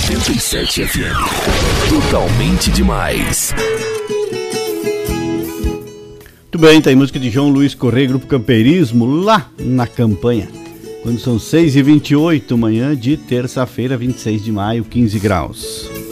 87 FM. Totalmente demais. Muito bem, tá aí música de João Luiz Correia, Grupo Campeirismo, lá na campanha. Quando são 6h28, manhã de terça-feira, 26 de maio, 15 graus.